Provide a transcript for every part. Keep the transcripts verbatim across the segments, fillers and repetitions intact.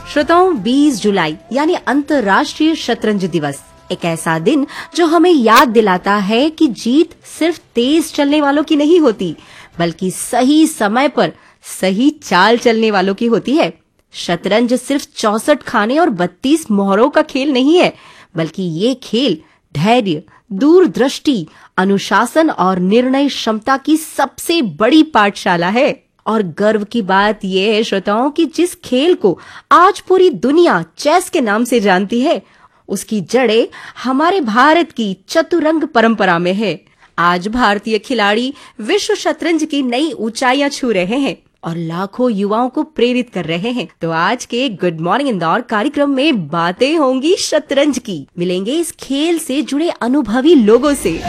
श्रोताओं, बीस जुलाई यानी अंतर्राष्ट्रीय शतरंज दिवस एक ऐसा दिन जो हमें याद दिलाता है कि जीत सिर्फ तेज चलने वालों की नहीं होती, बल्कि सही समय पर सही चाल चलने वालों की होती है। शतरंज सिर्फ चौसठ खाने और बत्तीस मोहरों का खेल नहीं है, बल्कि ये खेल धैर्य, दूरदृष्टि, अनुशासन और निर्णय क्षमता की सबसे बड़ी पाठशाला है। और गर्व की बात यह है श्रोताओं कि जिस खेल को आज पूरी दुनिया चेस के नाम से जानती है, उसकी जड़ें हमारे भारत की चतुरंग परंपरा में है। आज भारतीय खिलाड़ी विश्व शतरंज की नई ऊंचाइयां छू रहे हैं और लाखों युवाओं को प्रेरित कर रहे हैं। तो आज के गुड मॉर्निंग इंदौर कार्यक्रम में बातें होंगी शतरंज की, मिलेंगे इस खेल से जुड़े अनुभवी लोगों से।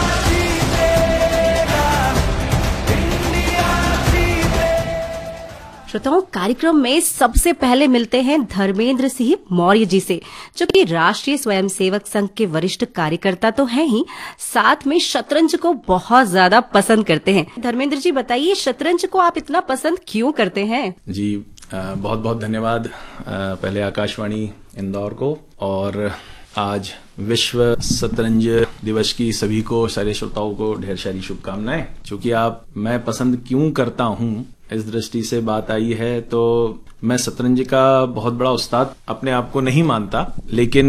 श्रोताओं, कार्यक्रम में सबसे पहले मिलते हैं धर्मेंद्र सिंह मौर्य जी से, जो कि राष्ट्रीय स्वयंसेवक संघ के वरिष्ठ कार्यकर्ता तो हैं ही, साथ में शतरंज को बहुत ज्यादा पसंद करते हैं। धर्मेंद्र जी बताइए, शतरंज को आप इतना पसंद क्यों करते हैं? जी बहुत बहुत धन्यवाद पहले आकाशवाणी इंदौर को, और आज विश्व शतरंज दिवस की सभी को, सारे श्रोताओं को ढेर सारी शुभकामनाएं। चूंकि आप मैं पसंद क्यों करता हूं इस दृष्टि से बात आई है, तो मैं शतरंज का बहुत बड़ा उस्ताद अपने आप को नहीं मानता, लेकिन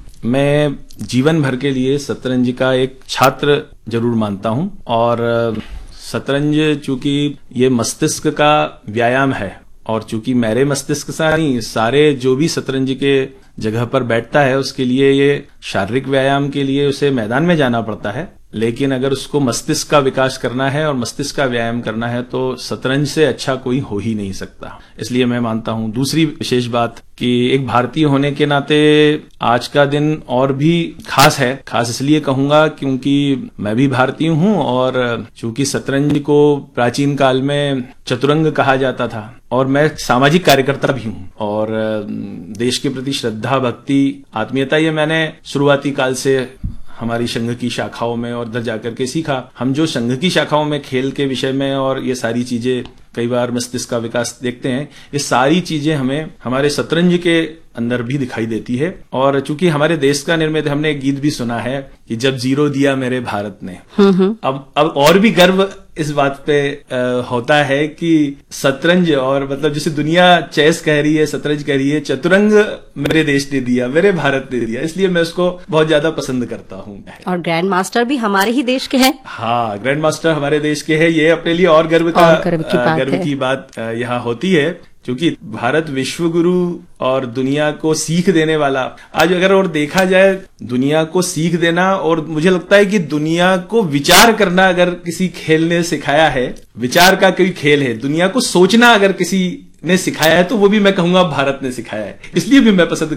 मैं जीवन भर के लिए शतरंज का एक छात्र जरूर मानता हूं। और शतरंज चूंकि ये मस्तिष्क का व्यायाम है, और चूंकि मेरे मस्तिष्क से नहीं, सारे जो भी शतरंज के जगह पर बैठता है उसके लिए ये शारीरिक व्यायाम के लिए उसे मैदान में जाना पड़ता है, लेकिन अगर उसको मस्तिष्क का विकास करना है और मस्तिष्क का व्यायाम करना है तो शतरंज से अच्छा कोई हो ही नहीं सकता। इसलिए मैं मानता हूं। दूसरी विशेष बात कि एक भारतीय होने के नाते आज का दिन और भी खास है। खास इसलिए कहूंगा क्योंकि मैं भी भारतीय हूं, और चूंकि शतरंज को प्राचीन काल में चतुरंग कहा जाता था, और मैं सामाजिक कार्यकर्ता भी हूं, और देश के प्रति श्रद्धा, भक्ति, आत्मीयता ये मैंने शुरुआती काल से हमारी संघ की शाखाओं में और उधर जाकर के सीखा। हम जो संघ की शाखाओं में खेल के विषय में और ये सारी चीजें, कई बार मस्तिष्क का विकास देखते हैं, ये सारी चीजें हमें हमारे शतरंज के अंदर भी दिखाई देती है। और चूंकि हमारे देश का निर्मित, हमने एक गीत भी सुना है कि जब जीरो दिया मेरे भारत ने। अब अब और भी गर्व इस बात पे आ, होता है कि शतरंज, और मतलब जैसे दुनिया चेस कह रही है, शतरंज कह रही है, चतुरंग मेरे देश ने दिया, मेरे भारत ने दिया, इसलिए मैं उसको बहुत ज्यादा पसंद करता हूँ। और ग्रैंड मास्टर भी हमारे ही देश के हैं। हाँ, ग्रैंड मास्टर हमारे देश के हैं, ये अपने लिए और गर्व का और गर्व की बात, गर्व की बात यहाँ होती है, क्योंकि भारत विश्व गुरु और दुनिया को सीख देने वाला। आज अगर और देखा जाए, दुनिया को सीख देना, और मुझे लगता है कि दुनिया को विचार करना अगर किसी खेल ने सिखाया है, विचार का कोई खेल है, दुनिया को सोचना अगर किसी ने सिखाया है, तो वो भी मैं कहूंगा भारत ने सिखाया है। इसलिए भी मैं पसंद